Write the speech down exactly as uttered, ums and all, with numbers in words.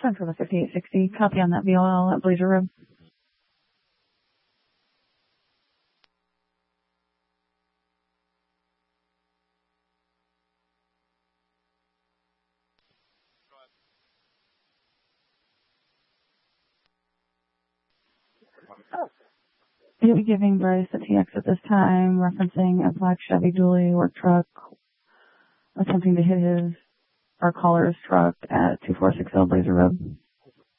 Sun for the fifty-eight sixty. Copy on that V O L at Blazer Road. You'll be giving Bryce a T X at this time, referencing a black Chevy Dually work truck attempting to hit his, our caller's truck at two four six zero Blazer Road.